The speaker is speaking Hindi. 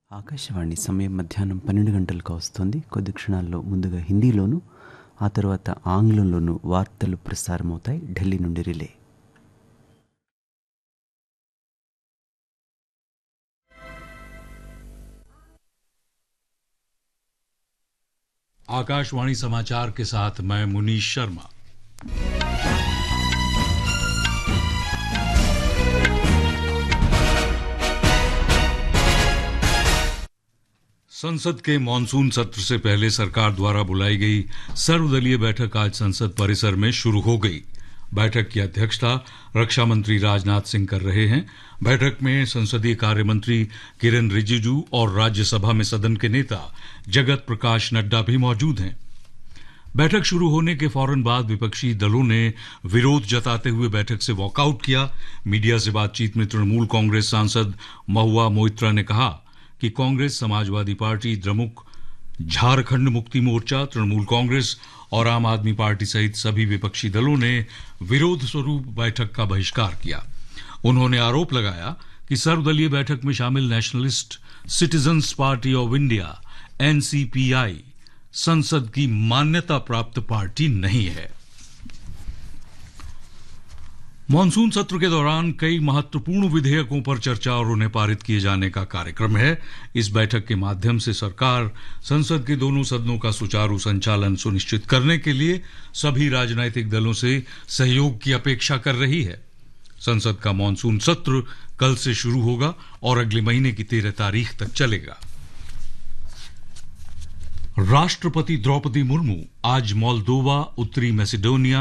ఆకాశవాణి సమయం మధ్యాహ్నం 12 గంటలకు వస్తుంది. కొద్ది క్షణాల్లో ముందుగా హిందీలోను, ఆ తర్వాత ఆంగ్లంలోను వార్తలు ప్రసారమవుతాయి. ఢిల్లీ నుండి రిలే. आकाशवाणी समाचार के साथ मैं मुनीश शर्मा। संसद के मॉनसून सत्र से पहले सरकार द्वारा बुलाई गई सर्वदलीय बैठक आज संसद परिसर में शुरू हो गई। बैठक की अध्यक्षता रक्षा मंत्री राजनाथ सिंह कर रहे हैं। बैठक में संसदीय कार्य मंत्री किरेन रिजिजू और राज्यसभा में सदन के नेता जगत प्रकाश नड्डा भी मौजूद हैं। बैठक शुरू होने के फौरन बाद विपक्षी दलों ने विरोध जताते हुए बैठक से वॉकआउट किया। मीडिया से बातचीत में तृणमूल कांग्रेस सांसद महुआ मोइत्रा ने कहा कि कांग्रेस, समाजवादी पार्टी, द्रमुक, झारखंड मुक्ति मोर्चा, तृणमूल कांग्रेस और आम आदमी पार्टी सहित सभी विपक्षी दलों ने विरोध स्वरूप बैठक का बहिष्कार किया। उन्होंने आरोप लगाया कि सर्वदलीय बैठक में शामिल nationalist citizens party of India NCPI संसद की मान्यता प्राप्त पार्टी नहीं है। मॉनसून सत्र के दौरान कई महत्वपूर्ण विधेयकों पर चर्चा और उन्हें पारित किए जाने का कार्यक्रम है। इस बैठक के माध्यम से सरकार संसद के दोनों सदनों का सुचारू संचालन सुनिश्चित करने के लिए सभी राजनीतिक दलों से सहयोग की अपेक्षा कर रही है। संसद का मॉनसून सत्र कल से शुरू होगा और अगले महीने की 13 तारीख तक चलेगा। राष्ट्रपति द्रौपदी मुर्मू आज मोल्दोवा, उत्तरी मैसेडोनिया,